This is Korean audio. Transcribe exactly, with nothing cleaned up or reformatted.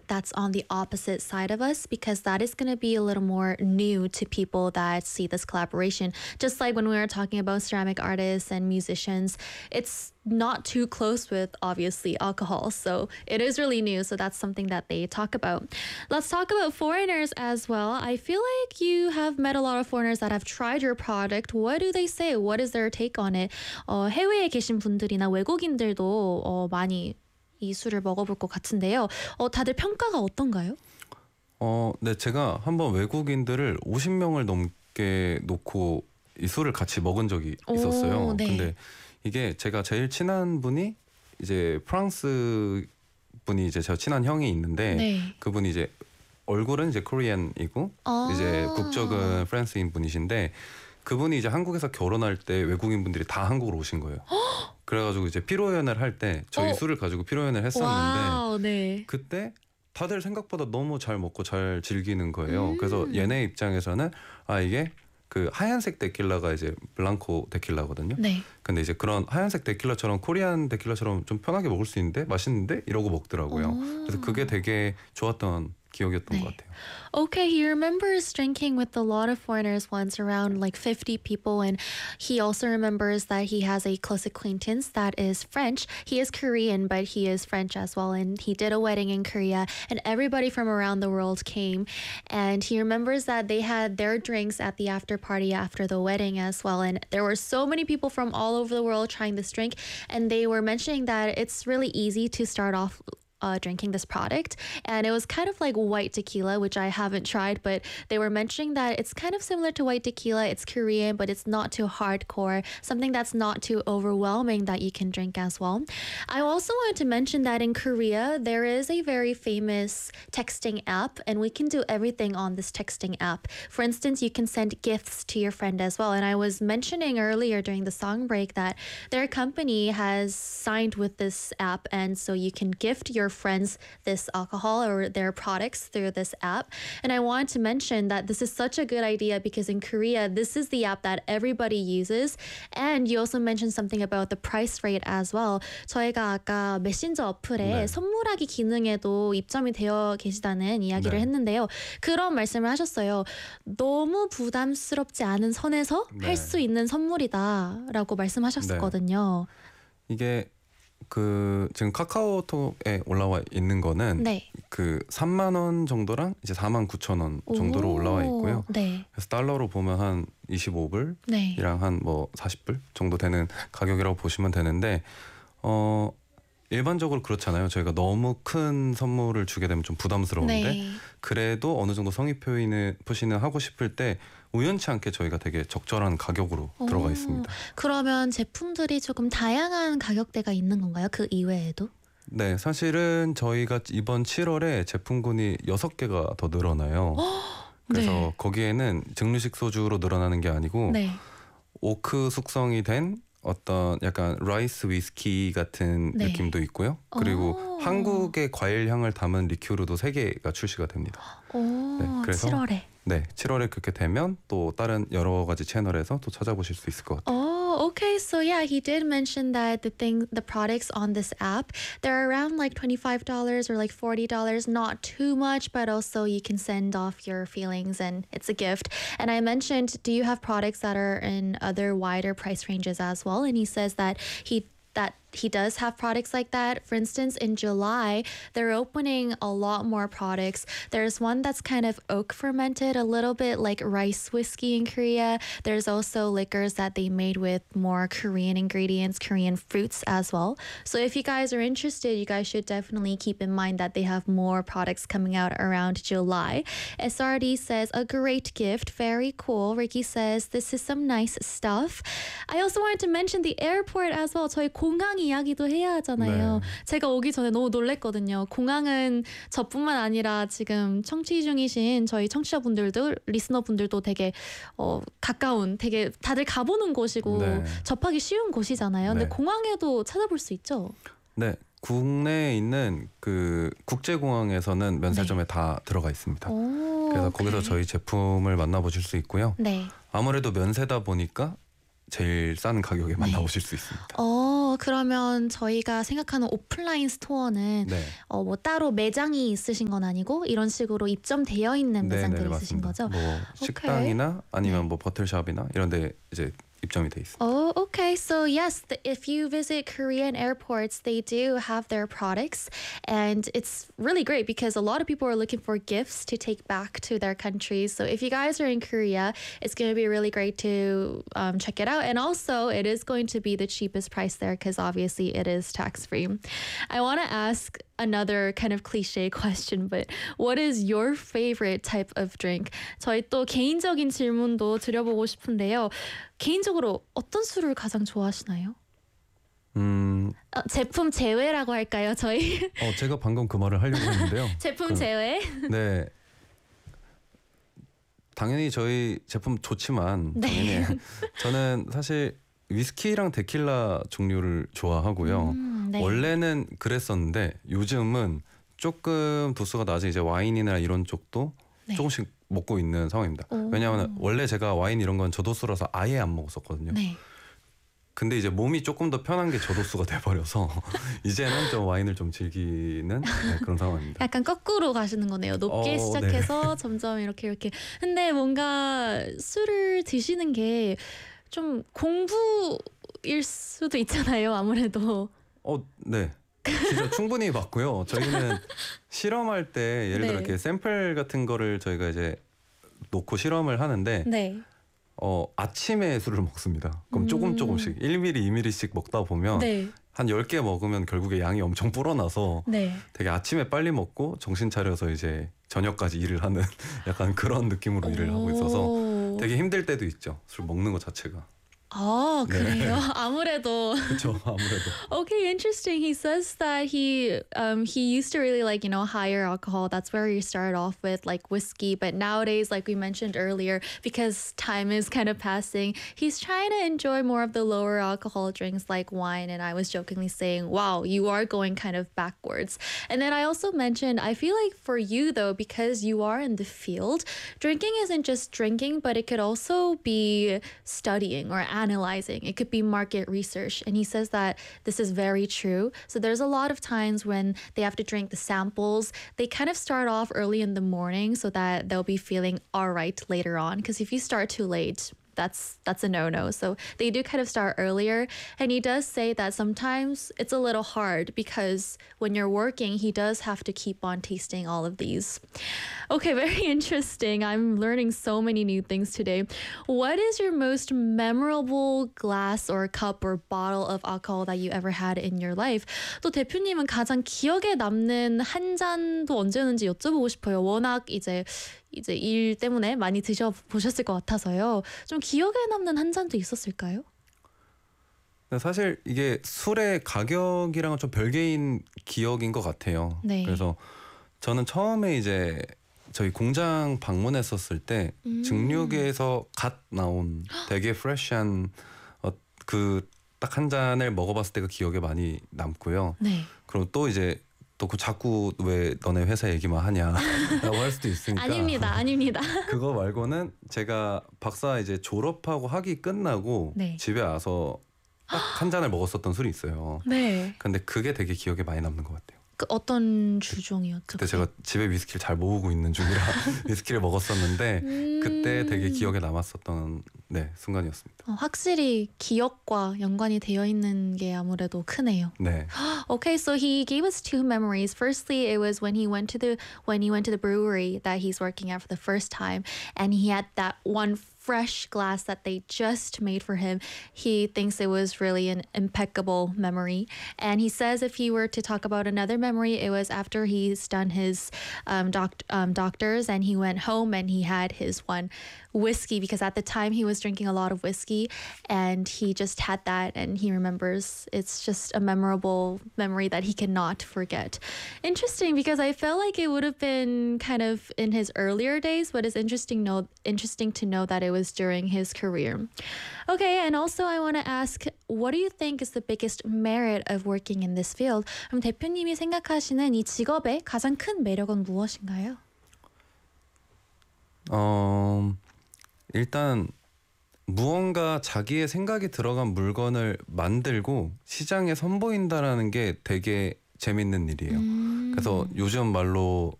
that's on the opposite side of us, because that is going to be a little more new to people that see this collaboration. Just like when we were talking about ceramic artists and musicians, it's not too close with obviously alcohol, so it is really new. So that's something that they talk about. Let's talk about foreigners as well. I feel like you have met a lot of foreigners that have tried your product. What do they say? What is their take on it? 어, 해외에 계신 분들이나 외국인들도 어, 많이 이 술을 먹어볼 것 같은데요. 어, 다들 평가가 어떤가요? 어, 네, 제가 한번 외국인들을 오십 명을 넘게 놓고 이 술을 같이 먹은 적이 있었어요. 오, 네. 근데 이게 제가 제일 친한 분이 이제 프랑스 분이 이제 저 친한 형이 있는데 네. 그분이 이제 얼굴은 이제 코리안이고 아. 이제 국적은 프랑스인 분이신데 그분이 이제 한국에서 결혼할 때 외국인 분들이 다 한국으로 오신 거예요. 그래가지고 이제 피로연을 할 때 저희 어. 술을 가지고 피로연을 했었는데 와우, 네. 그때 다들 생각보다 너무 잘 먹고 잘 즐기는 거예요. 음. 그래서 얘네 입장에서는 아 이게 그 하얀색 데킬라가 이제 블랑코 데킬라거든요. 네. 근데 이제 그런 하얀색 데킬라처럼 코리안 데킬라처럼 좀 편하게 먹을 수 있는데 맛있는데 이러고 먹더라고요. 오. 그래서 그게 되게 좋았던 기억이었던 네. 것 같아요. Okay, he remembers drinking with a lot of foreigners once, around like fifty people, and he also remembers that he has a close acquaintance that is French. He is Korean, but he is French as well, and he did a wedding in Korea, and everybody from around the world came, and he remembers that they had their drinks at the after party after the wedding as well, and there were so many people from all over the world trying this drink, and they were mentioning that it's really easy to start off Uh, drinking this product, and it was kind of like white tequila, which I haven't tried, but they were mentioning that it's kind of similar to white tequila. It's Korean, but it's not too hardcore, something that's not too overwhelming that you can drink as well. I also wanted to mention that in Korea there is a very famous texting app, and we can do everything on this texting app. For instance, you can send gifts to your friend as well, and I was mentioning earlier during the song break that their company has signed with this app, and so you can gift your friends this alcohol or their products through this app. And I want to mention that this is such a good idea because in Korea, this is the app that everybody uses. And you also mentioned something about the price rate as well. 저희가 아까 메신저 어플에 네. 선물하기 기능에도 입점이 되어 계시다는 이야기를 네. 했는데요. 그런 말씀을 하셨어요. 너무 부담스럽지 않은 선에서 네. 할 수 있는 선물이다라고 말씀하셨었거든요. 이게 그 지금 카카오톡에 올라와 있는 거는 네. 그 삼만 원 정도랑 이제 사만 구천 원 정도로 오. 올라와 있고요. 네. 그래서 달러로 보면 한 이십오 불이랑 네. 한 뭐 사십 불 정도 되는 가격이라고 보시면 되는데 어 일반적으로 그렇잖아요. 저희가 너무 큰 선물을 주게 되면 좀 부담스러운데 네. 그래도 어느 정도 성의 표현을 표시는 하고 싶을 때 우연치 않게 저희가 되게 적절한 가격으로 오. 들어가 있습니다. 그러면 제품들이 조금 다양한 가격대가 있는 건가요? 그 이외에도? 네, 사실은 저희가 이번 칠월에 제품군이 여섯 개가 더 늘어나요. 그래서 네. 거기에는 증류식 소주로 늘어나는 게 아니고 네. 오크 숙성이 된 어떤 약간 라이스 위스키 같은 네. 느낌도 있고요. 그리고 오. 한국의 과일 향을 담은 리큐르도 세 개가 출시가 됩니다. 오, 네, 그래서 칠월에. 네, 칠월에 그렇게 되면 또 다른 여러 가지 채널에서 또 찾아보실 수 있을 것 같아요. Oh, okay. So yeah, he did mention that the thing, the products on this app, they're around like twenty-five dollars or like forty dollars. Not too much, but also you can send off your feelings and it's a gift. And I mentioned, do you have products that are in other wider price ranges as well? And he says that he that he does have products like that. For instance, in July, they're opening a lot more products. There's one that's kind of oak fermented, a little bit like rice whiskey in Korea. There's also liquors that they made with more Korean ingredients, Korean fruits as well. So if you guys are interested, you guys should definitely keep in mind that they have more products coming out around July. S R D says, a great gift, very cool. Ricky says, this is some nice stuff. I also wanted to mention the airport as well. 저희 공항 이야기도 해야 하잖아요. 네. 제가 오기 전에 너무 놀랬거든요. 공항은 저뿐만 아니라 지금 청취 중이신 저희 청취자분들도 리스너분들도 되게 어, 가까운 되게 다들 가보는 곳이고 네. 접하기 쉬운 곳이잖아요. 근데 네. 공항에도 찾아볼 수 있죠? 네, 국내에 있는 그 국제공항에서는 면세점에 네. 다 들어가 있습니다. 오, 그래서 오케이. 거기서 저희 제품을 만나보실 수 있고요. 네. 아무래도 면세다 보니까 제일 싼 가격에 만나보실 수 있습니다. Oh, 그러면 저희가 생각하는 오프라인 스토어는 네. 어, 뭐 따로 매장이 있으신 건 아니고 이런 식으로 입점되어 있는 네, 매장들이 네, 있으신 맞습니다. 거죠? 뭐 식당이나 아니면 뭐 버틀샵이나 이런 데 이제 입점이 돼 있습니다. Oh, okay. So yes, the, if you visit Korean airports, they do have their products, and it's really great because a lot of people are looking for gifts to take back to their countries. So if you guys are in Korea, it's going to be really great to um, check it out, and also it is going to be the cheapest price there because obviously it is tax free. I want to ask another kind of cliche question, but what is your favorite type of drink? 저희 또 개인적인 질문도 드려보고 싶은데요. 개인적으로 어떤 술을 가장 좋아하시나요? 음, 어, 제품 제외라고 할까요, 저희? 어 제가 방금 그 말을 하려고 했는데요. 제품 그, 제외? 네. 당연히 저희 제품 좋지만 네. 당연히 저는 사실 위스키랑 데킬라 종류를 좋아하고요. 음, 네. 원래는 그랬었는데 요즘은 조금 도수가 낮은 이제 와인이나 이런 쪽도 네. 조금씩 먹고 있는 상황입니다. 오. 왜냐하면 원래 제가 와인 이런 건 저도수라서 아예 안 먹었었거든요. 네. 근데 이제 몸이 조금 더 편한 게 저도수가 돼버려서 이제는 좀 와인을 좀 즐기는 네, 그런 상황입니다. 약간 거꾸로 가시는 거네요. 높게 어, 시작해서 점점 이렇게 이렇게. 근데 뭔가 술을 드시는 게 좀 공부일 수도 있잖아요. 아무래도. 어, 네. 진짜 충분히 맞고요. 저희는 실험할 때 예를 들어 네. 이렇게 샘플 같은 거를 저희가 이제 놓고 실험을 하는데 네. 어, 아침에 술을 먹습니다. 그럼 조금 음. 조금씩 일 밀리리터, 이 밀리리터씩 먹다 보면 네. 한 열 개 먹으면 결국에 양이 엄청 불어나서 네. 되게 아침에 빨리 먹고 정신 차려서 이제 저녁까지 일을 하는 약간 그런 느낌으로 일을 하고 있어서 오. 되게 힘들 때도 있죠. 술 먹는 것 자체가. 아, 네. 그래요? 아무래도. 그렇죠. 아무래도. Okay, interesting. He says that he um he used to really like, you know, higher alcohol. That's where he started off with like whiskey, but nowadays, like we mentioned earlier, because time is kind of passing, he's trying to enjoy more of the lower alcohol drinks like wine. And I was jokingly saying, wow, you are going kind of backwards. And then I also mentioned, I feel like for you though, because you are in the field, drinking isn't just drinking, but it could also be studying or analyzing. It could be market research. And he says that this is very true. So there's a lot of times when they have to drink the samples, they kind of start off early in the morning so that they'll be feeling all right later on. Because if you start too late, that's that's a no-no. So they do kind of start earlier. And he does say that sometimes it's a little hard because when you're working, he does have to keep on tasting all of these. Okay, very interesting. I'm learning so many new things today. What is your most memorable glass or cup or bottle of alcohol that you ever had in your life? 또 대표님은 가장 기억에 남는 한 잔도 언제였는지 여쭤보고 싶어요. 워낙 이제 이제 일 때문에 많이 드셔보셨을 것 같아서요. 좀 기억에 남는 한 잔도 있었을까요? 사실 이게 술의 가격이랑은 좀 별개인 기억인 것 같아요. 네. 그래서 저는 처음에 이제 저희 공장 방문했었을 때 음. 증류기에서 갓 나온 되게 프레시한 어, 그 딱 한 잔을 먹어봤을 때가 기억에 많이 남고요. 네. 그리고 또 이제 또 그 자꾸 왜 너네 회사 얘기만 하냐라고 할 수도 있으니까 아닙니다, 아닙니다. 그거 말고는 제가 박사 이제 졸업하고 학위 끝나고 네. 집에 와서 딱 한 잔을 먹었었던 술이 있어요. 네. 근데 그게 되게 기억에 많이 남는 것 같아요. 그 어떤 주종이었죠? 그때 제가 집에 위스키를 잘 모으고 있는 중이라 위스키를 먹었었는데 음. 그때 되게 기억에 남았었던 네, 순간이었습니다. 어, 확실히 기억과 연관이 되어 있는 게 아무래도 크네요. 네. Okay, so he gave us two memories. Firstly, it was when he went to the when he went to the brewery that he's working at for the first time, and he had that one fresh glass that they just made for him. He thinks it was really an impeccable memory. And he says if he were to talk about another memory, it was after he's done his um, doc- um, doctors and he went home and he had his one whiskey because at the time he was drinking a lot of whiskey and he just had that and he remembers it's just a memorable memory that he cannot forget. Interesting because I felt like it would have been kind of in his earlier days, but it's interesting know interesting to know that it was during his career. Okay, and also I want to ask, what do you think is the biggest merit of working in this field? 그럼 대표님이 생각하시는 이 직업의 가장 큰 매력은 무엇인가요? 어, 일단 무언가 자기의 생각이 들어간 물건을 만들고 시장에 선보인다라는 게 되게 재밌는 일이에요. 음. 그래서 요즘 말로